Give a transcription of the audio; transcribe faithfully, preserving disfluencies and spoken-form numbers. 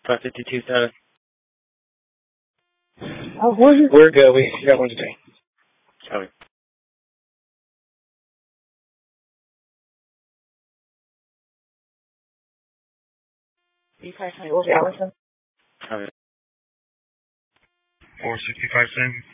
five fifty-two status. Oh, we're, We're good. We got one today. Copy. B five hundred, what was the Allison? Copy. four sixty-five, same.